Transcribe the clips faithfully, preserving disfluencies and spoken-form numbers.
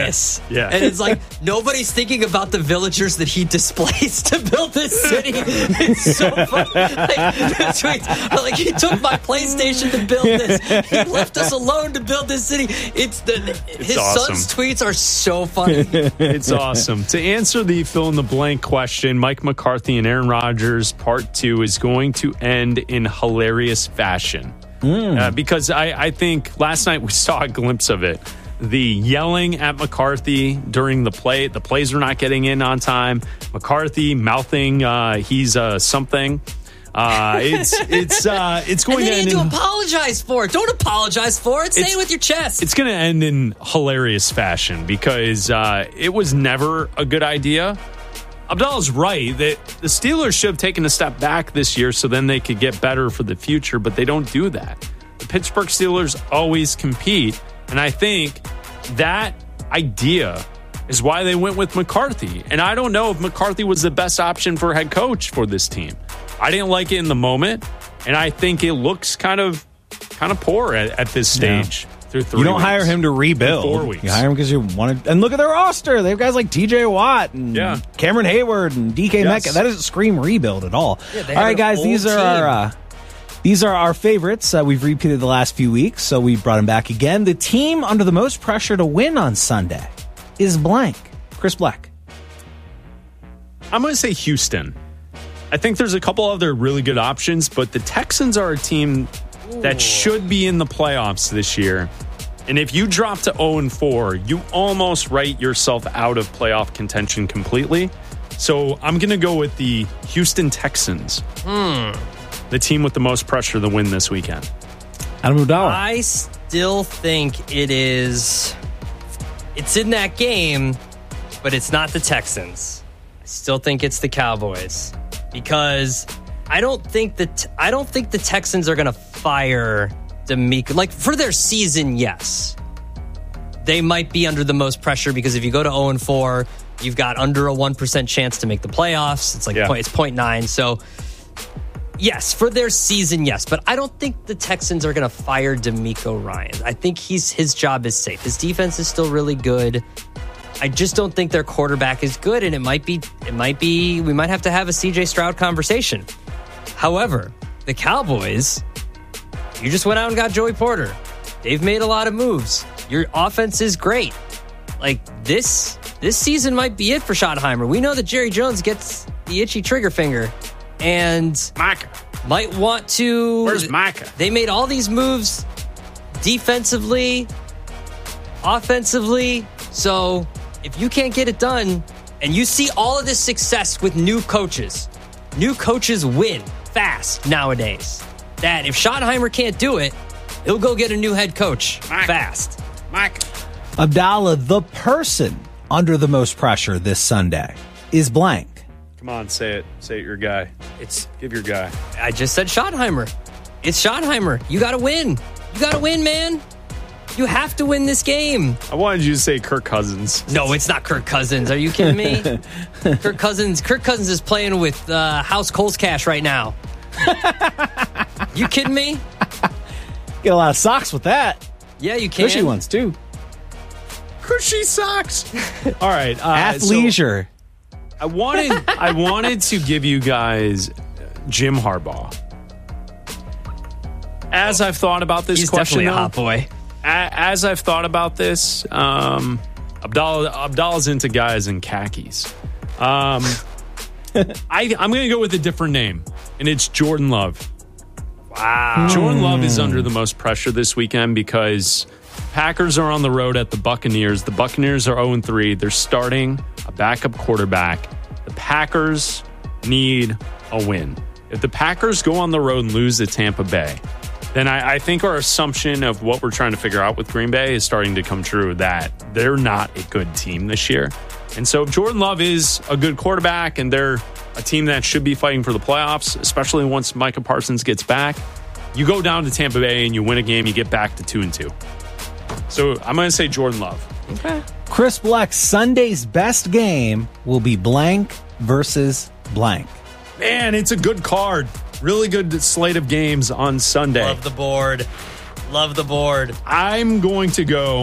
this. Yeah. And it's like, nobody's thinking about the villagers that he displaced to build this city. It's so funny. Like, tweets, like, he took my PlayStation to build this. He left us alone to build this city. It's the it's His awesome. son's tweets are so funny. It's awesome. To answer the fill-in-the-blank question, Mike McCarthy and Aaron Rodgers, part two, is going to end in hilarious fashion. Mm. Uh, because I, I think last night we saw a glimpse of it. The yelling at McCarthy during the play. The plays are not getting in on time. McCarthy mouthing uh, he's uh, something. Uh, it's it's uh, it's going and to then end you in, to apologize for it. Don't apologize for it. Say it with your chest. It's going to end in hilarious fashion because uh, it was never a good idea. Abdallah's right that the Steelers should have taken a step back this year so then they could get better for the future, but they don't do that. The Pittsburgh Steelers always compete, and I think that idea is why they went with McCarthy. And I don't know if McCarthy was the best option for head coach for this team. I didn't like it in the moment, and I think it looks kind of kind of poor at, at this stage. Yeah. Through three you don't weeks. hire him to rebuild. Four weeks. You hire him because you want to. And look at their roster. They have guys like T J Watt and yeah. Cameron Hayward and D K Yes. Metcalf. That doesn't scream rebuild at all. Yeah, all right, guys, these are team. our uh, these are our favorites. Uh, we've repeated the last few weeks, so we brought them back again. The team under the most pressure to win on Sunday is blank. Chris Black. I'm going to say Houston. I think there's a couple other really good options, but the Texans are a team Ooh. that should be in the playoffs this year. And if you drop to oh and four, you almost write yourself out of playoff contention completely. So I'm going to go with the Houston Texans, Hmm. the team with the most pressure to win this weekend. Adam Abdallah. I still think it is. It's in that game, but it's not the Texans. I still think it's the Cowboys because I don't think that I don't think the Texans are going to fire DeMeco. Like for their season, yes, they might be under the most pressure because if you go to oh and four, you've got under a one percent chance to make the playoffs. It's like yeah. point, it's zero point nine. So yes, for their season, yes, but I don't think the Texans are going to fire DeMeco Ryans. I think he's his job is safe. His defense is still really good. I just don't think their quarterback is good, and it might be it might be we might have to have a C J Stroud conversation. However, the Cowboys, you just went out and got Joey Porter. They've made a lot of moves. Your offense is great. Like this this season might be it for Schottenheimer. We know that Jerry Jones gets the itchy trigger finger and Micah might want to. Where's Micah? They made all these moves defensively, offensively. So if you can't get it done and you see all of this success with new coaches, new coaches win fast nowadays. That if Schottenheimer can't do it, he'll go get a new head coach Mike. fast. Mike. Abdallah, the person under the most pressure this Sunday is blank. Come on, say it. Say it, your guy. It's Give your guy. I just said Schottenheimer. It's Schottenheimer. You got to win. You got to win, man. You have to win this game. I wanted you to say Kirk Cousins. No, it's not Kirk Cousins. Are you kidding me? Kirk Cousins. Kirk Cousins is playing with uh, House Coles Cash right now. You kidding me? Get a lot of socks with that. Yeah, you can. Cushy ones too. Cushy socks. All right, uh, athleisure. So I wanted. I wanted to give you guys Jim Harbaugh. As I've thought about this He's question, definitely a though, hot boy. As I've thought about this, um, Abdallah, Abdallah's into guys in khakis. Um, I, I'm going to go with a different name, and it's Jordan Love. Wow. Jordan Love is under the most pressure this weekend because Packers are on the road at the Buccaneers. The Buccaneers are oh and three. They're starting a backup quarterback. The Packers need a win. If the Packers go on the road and lose to Tampa Bay, then I, I think our assumption of what we're trying to figure out with Green Bay is starting to come true, that they're not a good team this year. And so if Jordan Love is a good quarterback and they're a team that should be fighting for the playoffs, especially once Micah Parsons gets back, you go down to Tampa Bay and you win a game, you get back to two and two. So I'm going to say Jordan Love. Okay. Chris Black, Sunday's best game will be blank versus blank. Man, it's a good card. Really good slate of games on Sunday. Love the board. Love the board. I'm going to go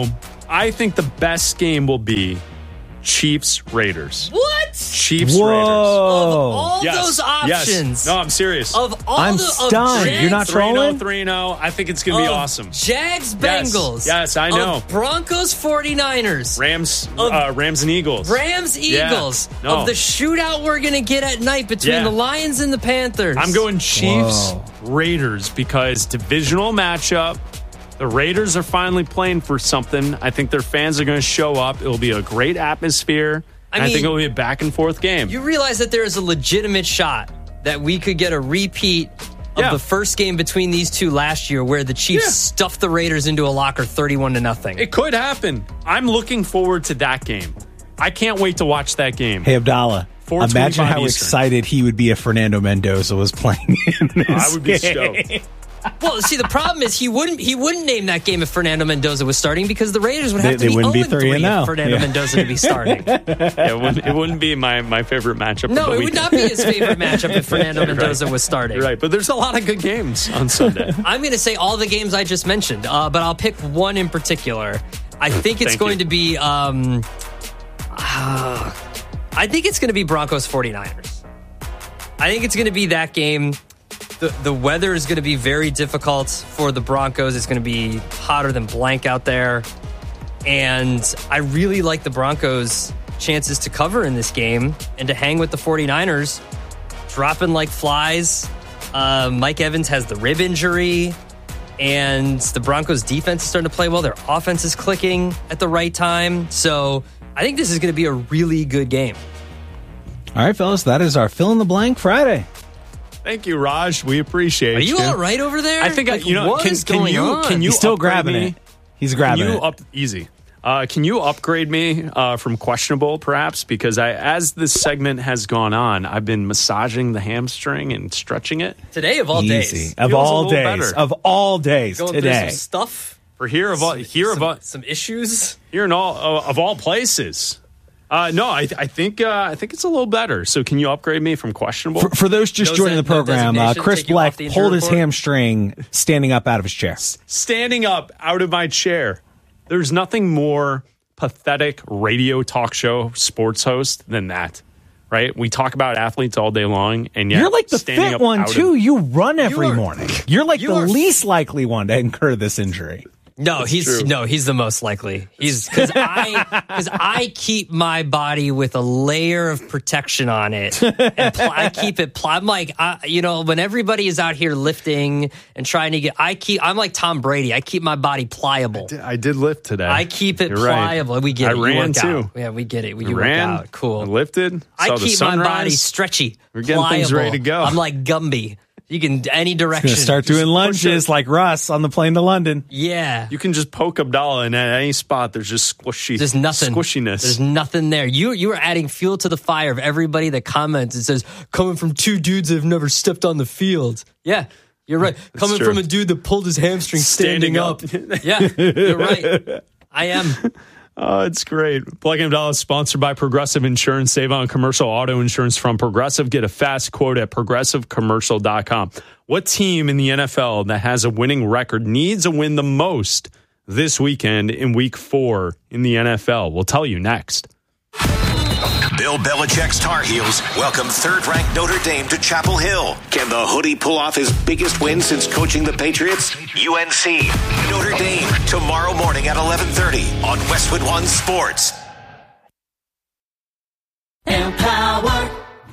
I think the best game will be Chiefs Raiders. What? Chiefs Whoa. Raiders. Of all Yes. those options. Yes. No, I'm serious. Of all I'm the, stunned. Of You're not Jags, trolling? three and oh. I think it's going to be of awesome. Jags, Yes. Bengals. Yes, I know. Of Broncos, 49ers. Rams, Of- uh, Rams and Eagles. Rams, Yeah. Eagles. No. Of the shootout we're going to get at night between Yeah. the Lions and the Panthers. I'm going Chiefs, Whoa. Raiders because divisional matchup. The Raiders are finally playing for something. I think their fans are going to show up. It'll be a great atmosphere. I and I mean, think it'll be a back and forth game. You realize that there is a legitimate shot that we could get a repeat of Yeah. the first game between these two last year where the Chiefs Yeah. stuffed the Raiders into a locker thirty-one to nothing. It could happen. I'm looking forward to that game. I can't wait to watch that game. Hey, Abdallah, four imagine twenty-five how Eastern. excited he would be if Fernando Mendoza was playing in this I would be game. stoked. Well, see, the problem is he wouldn't he wouldn't name that game if Fernando Mendoza was starting because the Raiders would have They- to they be wouldn't be oh and three three and oh. if Fernando Yeah. Mendoza to be starting. Yeah, it, wouldn't, it wouldn't be my, my favorite matchup. No, of the it would weekend. not be his favorite matchup if Fernando You're right. Mendoza was starting. You're right, but there's a lot of good games on Sunday. I'm going to say all the games I just mentioned, uh, but I'll pick one in particular. I think it's Thank going you. to be. Um, uh, I think it's going to be Broncos 49ers. I think it's going to be that game. The, the weather is going to be very difficult for the Broncos. It's going to be hotter than blank out there. And I really like the Broncos' chances to cover in this game and to hang with the 49ers, dropping like flies. Uh, Mike Evans has the rib injury, and the Broncos' defense is starting to play well. Their offense is clicking at the right time. So I think this is going to be a really good game. All right, fellas, that is our Fill in the Blank Friday. Thank you, Raj. We appreciate Are you you. all right over there? I think I, Like, you know. what Can, is can going you on? can you He's still upgrade grabbing me? it. He's grabbing Can you it. up easy? Uh, can you upgrade me uh, from questionable, perhaps? Because I, as this segment has gone on, I've been massaging the hamstring and stretching it. Today of all Easy. days. Of Feels a all little days. better. Of all days Going through today. some stuff. For here of all, here some, of all, some issues. here in all uh, of all places. Uh, no, I, I think uh, I think it's a little better. So, can you upgrade me from questionable? For, for those just No joining de- the no program, uh, designation, Chris take you Black off the injury pulled his report? hamstring standing up out of his chair. Standing up out of my chair. There's nothing more pathetic radio talk show sports host than that, right? We talk about athletes all day long, and yet You're like the standing fit up one, out too. Of, You run every are- morning. You're like you the are- least likely one to incur this injury. No, he's true. no, he's the most likely. He's because I because I keep my body with a layer of protection on it, and pl- I keep it. Pl- I'm like, I, you know, when everybody is out here lifting and trying to get, I keep. I'm like Tom Brady. I keep my body pliable. I did lift today. I keep it You're right. pliable. We get I it. You ran work too. out. Yeah, we get it. I You ran. work out. Cool. I lifted. I saw the keep my sunrise. body stretchy. We're getting things pliable. ready to go. I'm like Gumby. You can any direction. Gonna start Just doing push lunges it. like Russ on the plane to London. Yeah. You can just poke Abdallah, and at any spot, there's just squishy. There's nothing. Squishiness. There's nothing there. You you are adding fuel to the fire of everybody that comments and says, coming from two dudes that have never stepped on the field. Yeah, you're right. Coming true. from a dude that pulled his hamstring standing, Standing up. Yeah, you're right. I am. Oh, it's great. Plug and Abdallah is sponsored by Progressive Insurance. Save on commercial auto insurance from Progressive. Get a fast quote at progressive commercial dot com. What team in the N F L that has a winning record needs a win the most this weekend in week four in the N F L? We'll tell you next. Bill Belichick's Tar Heels welcome third-ranked Notre Dame to Chapel Hill. Can the Hoodie pull off his biggest win since coaching the Patriots? U N C, Notre Dame, tomorrow morning at eleven thirty on Westwood One Sports. Empower.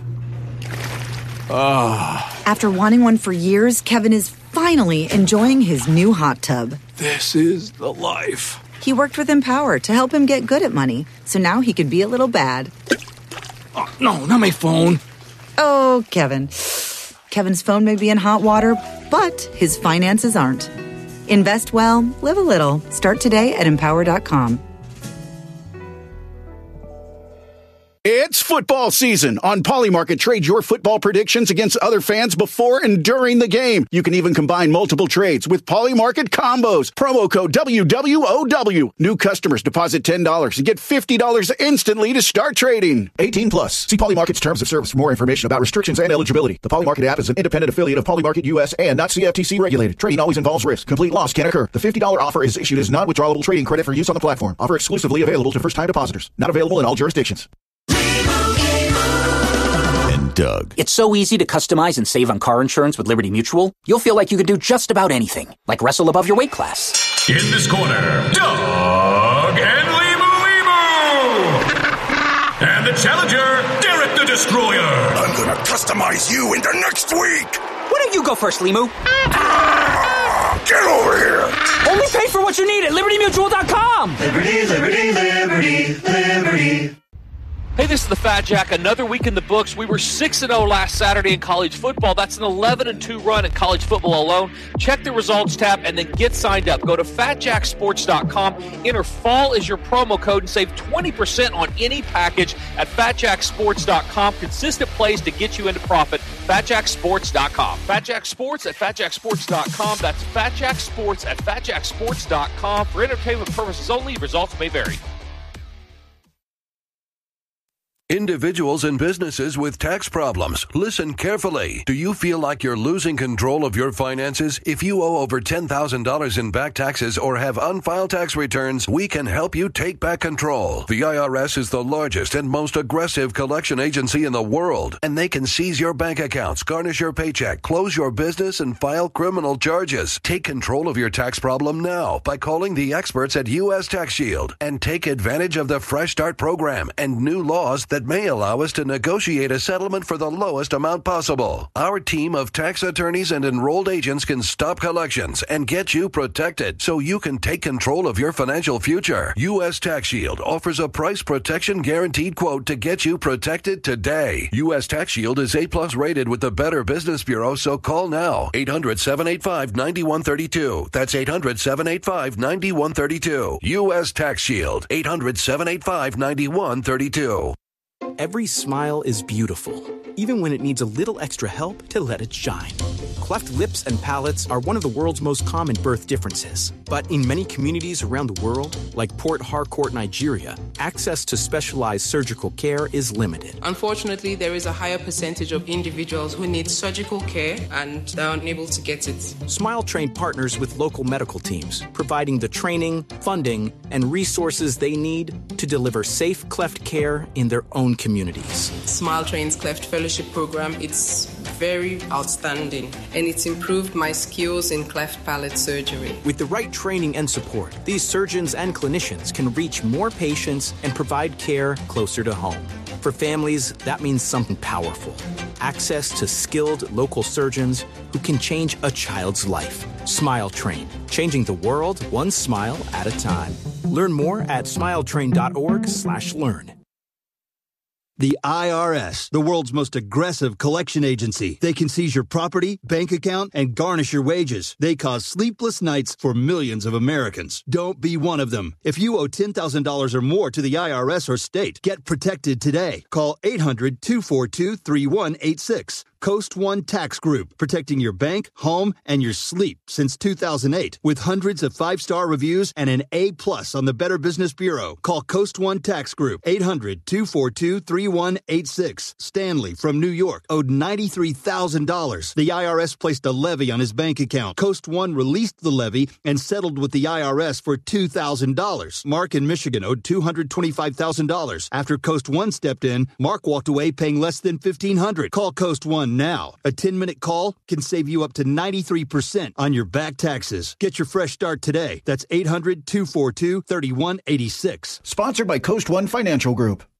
After wanting one for years, Kevin is finally enjoying his new hot tub. This is the life. He worked with Empower to help him get good at money, so now he can be a little bad. Oh, no, not my phone. Oh, Kevin. Kevin's phone may be in hot water, but his finances aren't. Invest well, live a little. Start today at empower dot com. It's football season. On Polymarket, trade your football predictions against other fans before and during the game. You can even combine multiple trades with Polymarket combos. Promo code W W O W. New customers deposit ten dollars and get fifty dollars instantly to start trading. eighteen plus. See Polymarket's terms of service for more information about restrictions and eligibility. The Polymarket app is an independent affiliate of Polymarket U S and not C F T C regulated. Trading always involves risk. Complete loss can occur. The fifty dollars offer is issued as non-withdrawable trading credit for use on the platform. Offer exclusively available to first-time depositors. Not available in all jurisdictions. And Doug. It's so easy to customize and save on car insurance with Liberty Mutual. You'll feel like you can do just about anything, like wrestle above your weight class. In this corner, Doug and Limu Limu. And the challenger, Derek the Destroyer. I'm gonna customize you into next week. Why don't you go first, Limu? Ah, get over here. Only pay for what you need at Liberty Mutual dot com. Liberty, Liberty, Liberty, Liberty. Hey, this is the Fat Jack. Another week in the books. We were six and oh last Saturday in college football. That's an eleven and two run in college football alone. Check the results tab and then get signed up. Go to Fat Jack Sports dot com. Enter fall as your promo code and save twenty percent on any package at Fat Jack Sports dot com. Consistent plays to get you into profit. Fat Jack Sports dot com. Fat Jack Sports at Fat Jack Sports dot com. That's Fat Jack Sports at Fat Jack Sports dot com. For entertainment purposes only, results may vary. Individuals and businesses with tax problems, listen carefully. Do you feel like you're losing control of your finances? If you owe over ten thousand dollars in back taxes or have unfiled tax returns, we can help you take back control. The I R S is the largest and most aggressive collection agency in the world, and they can seize your bank accounts, garnish your paycheck, close your business, and file criminal charges. Take control of your tax problem now by calling the experts at U S Tax Shield and take advantage of the Fresh Start program and new laws that may allow us to negotiate a settlement for the lowest amount possible. Our team of tax attorneys and enrolled agents can stop collections and get you protected so you can take control of your financial future. U S Tax Shield offers a price protection guaranteed quote to get you protected today. U S Tax Shield is A plus rated with the Better Business Bureau, so call now. eight hundred, seven eight five, nine one three two. That's eight hundred, seven eight five, nine one three two. U S Tax Shield. eight hundred, seven eight five, nine one three two. Every smile is beautiful, even when it needs a little extra help to let it shine. Cleft lips and palates are one of the world's most common birth differences. But in many communities around the world, like Port Harcourt, Nigeria, access to specialized surgical care is limited. Unfortunately, there is a higher percentage of individuals who need surgical care and are unable to get it. Smile Train partners with local medical teams, providing the training, funding, and resources they need to deliver safe cleft care in their own communities. Smile Train's Cleft Fellowship Program, it's very outstanding, and it's improved my skills in cleft palate surgery. With the right training and support, these surgeons and clinicians can reach more patients and provide care closer to home. For families, that means something powerful. Access to skilled local surgeons who can change a child's life. Smile Train, changing the world one smile at a time. Learn more at smiletrain.org slash learn. The I R S, the world's most aggressive collection agency. They can seize your property, bank account, and garnish your wages. They cause sleepless nights for millions of Americans. Don't be one of them. If you owe ten thousand dollars or more to the I R S or state, get protected today. Call eight hundred, two four two, three one eight six. Coast One Tax Group, protecting your bank, home, and your sleep since two thousand eight. With hundreds of five-star reviews and an A plus on the Better Business Bureau. Call Coast One Tax Group, eight hundred, two four two, three one eight six. Stanley from New York owed ninety-three thousand dollars. The I R S placed a levy on his bank account. Coast One released the levy and settled with the I R S for two thousand dollars. Mark in Michigan owed two hundred twenty-five thousand dollars. After Coast One stepped in, Mark walked away paying less than fifteen hundred dollars. Call Coast One now. A ten-minute call can save you up to ninety-three percent on your back taxes. Get your fresh start today. That's eight hundred, two four two, three one eight six. Sponsored by Coast One Financial Group.